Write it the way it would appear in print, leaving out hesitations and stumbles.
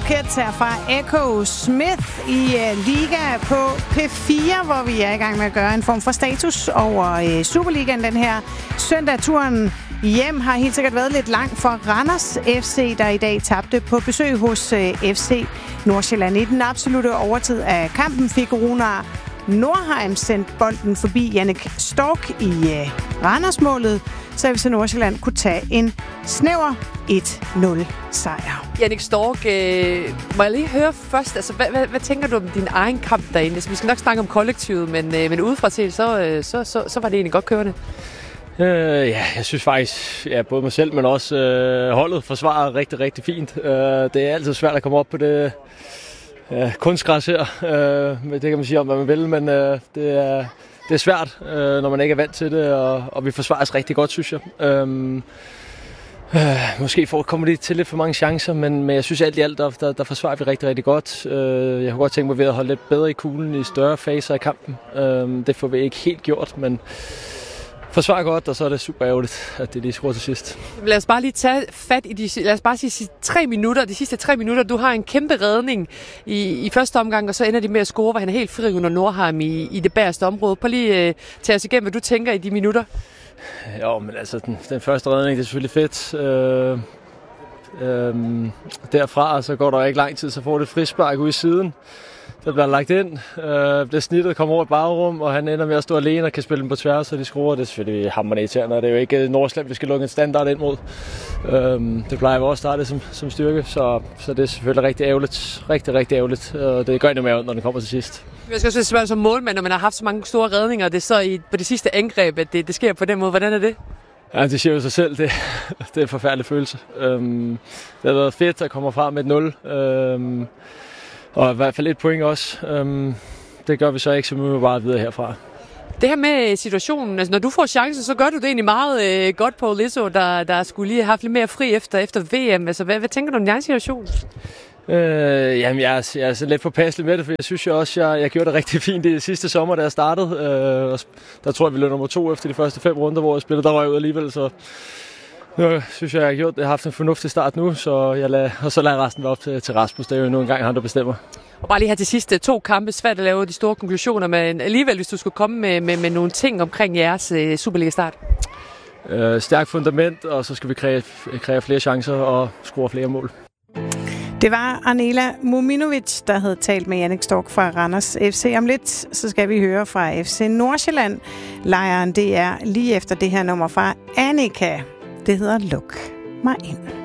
Kids her fra Echo Smith i Liga på P4, hvor vi er i gang med at gøre en form for status over Superligaen den her søndag. Turen hjem har helt sikkert været lidt lang for Randers FC, der i dag tabte på besøg hos FC Nordsjælland. I den absolutte overtid af kampen fik Runar Nordheim sendt bolden forbi Jannik Stork i Randersmålet, så FC Nordsjælland kunne tage en snæver 1-0 sejr. Jannik Stork, må jeg lige høre først, altså, hvad tænker du om din egen kamp derinde? Altså, vi skal nok snakke om kollektivet, men udefra set, så var det egentlig godt kørende. Ja, jeg synes faktisk, både mig selv, men også holdet forsvarer rigtig, rigtig fint. Det er altid svært at komme op på det kunstgræs her. Det kan man sige om, hvad man vil, men det er svært, når man ikke er vant til det, og vi forsvarer os rigtig godt, synes jeg. Måske kommer det til lidt for mange chancer, men jeg synes alt i alt, der forsvarer vi rigtig, rigtig godt. Jeg kunne godt tænke mig ved at holde lidt bedre i kuglen i større faser af kampen. Det får vi ikke helt gjort, men forsvarer godt, og så er det super ærgerligt, at det lige skruer til sidst. Lad os bare lige tage fat i de sidste 3 minutter. Du har en kæmpe redning i første omgang, og så ender de med at score, hvor han er helt fri under Nordheim i det bagerste område. Prøv lige tage os igennem, hvad du tænker i de minutter. Jo, men altså, den første redning, det er selvfølgelig fedt. Derfra, så går der ikke lang tid, så får det et frispark ude i siden. Der bliver lagt ind, bliver snittet, kommer over i bagrum, og han ender med at stå alene og kan spille den på tværs, så de skruer. Det er selvfølgelig hammerende irriterende, og det er jo ikke Nordsjælland, vi skal lukke en standard ind mod. Det plejer vi også at starte som styrke, så det er selvfølgelig rigtig ærgerligt. Rigtig, rigtig ærgerligt, og det gør endnu mere ondt, når den kommer til sidst. Jeg skal også spørge som målmand, når man har haft så mange store redninger, det er så på det sidste angreb, at det sker på den måde. Hvordan er det? Ja, det siger jo sig selv. Det er en forfærdelig følelse. Det har været fedt at komme fra med et 0. Og i hvert fald et point også. Det gør vi så ikke, så vi må bare videre herfra. Det her med situationen, altså når du får chancen, så gør du det egentlig meget godt på Lisso, der skulle lige have haft lidt mere fri efter VM. Altså, hvad tænker du om din egen situation? Jamen, jeg er så lidt påpasselig med det, for jeg synes jo også, jeg gjorde det rigtig fint i sidste sommer, da jeg startede. Der tror jeg, vi løb nummer 2 efter de første 5 runder, hvor jeg spillede. Der røg jeg ud alligevel, så nu synes jeg har gjort det. Jeg har haft en fornuftig start nu, så jeg lader resten være op til Rasmus. Det er jo nu engang han, der bestemmer. Og bare lige her til sidste 2 kampe, svært at lave de store konklusioner, men alligevel, hvis du skulle komme med nogle ting omkring jeres Superliga-start. Stærkt fundament, og så skal vi kreere flere chancer og score flere mål. Det var Arnela Muminovic, der havde talt med Jannik Stork fra Randers FC. Om lidt, så skal vi høre fra FC Nordsjælland. Lejren, det er lige efter det her nummer fra Annika. Det hedder Luk mig ind.